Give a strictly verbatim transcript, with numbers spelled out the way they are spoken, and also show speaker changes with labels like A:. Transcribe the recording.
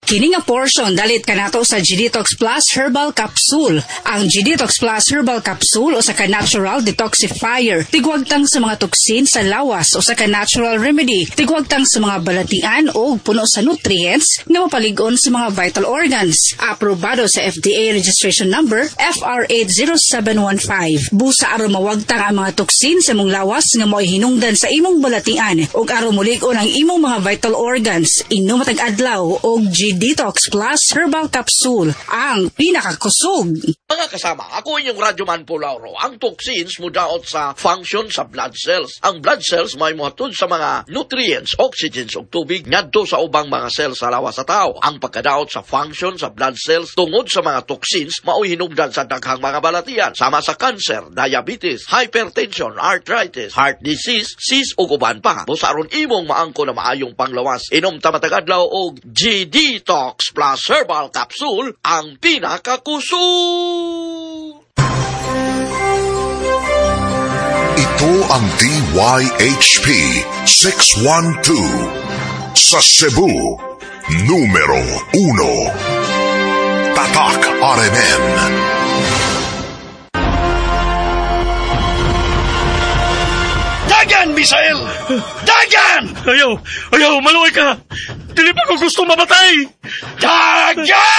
A: Kini nga portion dalit kanato sa G-Detox Plus Herbal Capsule. Ang G-Detox Plus Herbal Capsule o sa ka natural detoxifier. Tigwagtang sa mga toksin sa lawas o sa ka natural remedy. Tigwagtang sa mga balatian o puno sa nutrients nga mapalig-on sa mga vital organs. Aprobado sa F D A registration number F R eight zero seven one five. Busa aron mawagtang ang mga toksin sa mong lawas nga mo'y hinungdan sa imong balatian ug aron mulig-on ang imong mga vital organs. Inom matag adlaw og G-Detox Plus Herbal Capsule, ang pinakakusog.
B: Mga kasama, ako inyong Radyoman Pulauro. Ang toxins mudaot sa function sa blood cells. Ang blood cells may muhatod sa mga nutrients, oxygens ug tubig ngadto sa ubang mga cells sa lawas sa tao. Ang pagkadaot sa function sa blood cells tungod sa mga toxins mao'y hinungdan sa daghang mga balatian sama sa cancer, diabetes, hypertension, arthritis, heart disease, sis ug uban pa. Busa aron imong maangko na maayong panglawas, inom ta matag adlaw og G-Detox Plus Herbal Capsule, ang pinakakusog.
C: Ito ang D Y H P six one two sa Cebu, numero uno. Tatak R M N.
B: Dagan, Misael! Dagan!
D: Ayaw! Ayaw! Maluwi ka! Dili pa ko gusto mamatay!
B: Dagan!